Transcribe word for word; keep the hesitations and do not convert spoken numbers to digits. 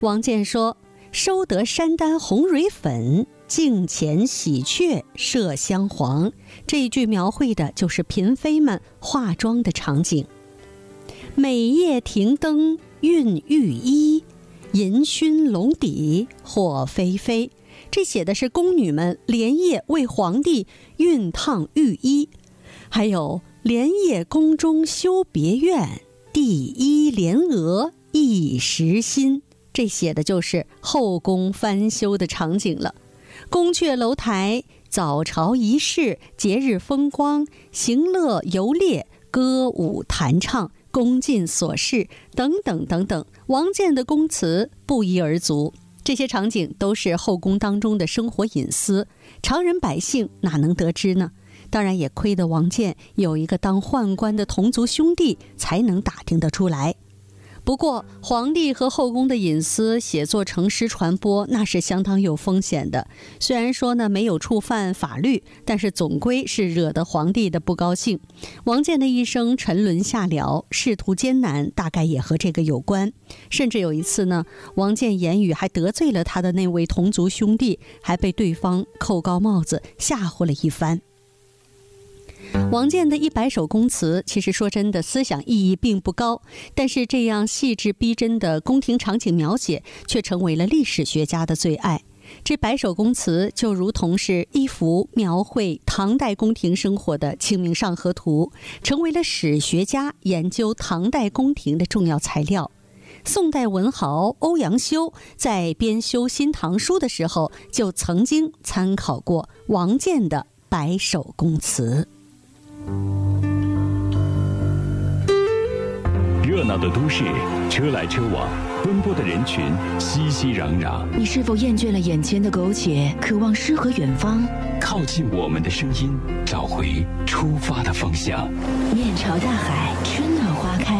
王建说：“收得山丹红蕊粉，镜前喜鹊麝香黄。”这一句描绘的就是嫔妃们化妆的场景。每夜停灯熨御衣，银熏笼底火飞飞。这写的是宫女们连夜为皇帝熨烫御衣。还有连夜宫中修别院，第一莲娥一时新。这写的就是后宫翻修的场景了。宫阙楼台，早朝仪式，节日风光，行乐游猎，歌舞弹唱，宫禁琐事等等等等，王建的宫词不一而足。这些场景都是后宫当中的生活隐私，常人百姓哪能得知呢？当然也亏得王建有一个当宦官的同族兄弟，才能打听得出来。不过皇帝和后宫的隐私写作成诗传播，那是相当有风险的。虽然说呢没有触犯法律，但是总归是惹得皇帝的不高兴。王建的一生沉沦下僚，仕途艰难，大概也和这个有关。甚至有一次呢，王建言语还得罪了他的那位同族兄弟，还被对方扣高帽子吓唬了一番。王建的一百首宫词，其实说真的，思想意义并不高，但是这样细致逼真的宫廷场景描写，却成为了历史学家的最爱。这百首宫词就如同是一幅描绘唐代宫廷生活的《清明上河图》，成为了史学家研究唐代宫廷的重要材料。宋代文豪欧阳修在编修《新唐书》的时候，就曾经参考过王建的百首宫词。 热闹的都市，车来车往，奔波的人群熙熙攘攘。 你是否厌倦了眼前的苟且，渴望诗和远方？ 靠近我们的声音，找回出发的方向。 面朝大海，春暖花开。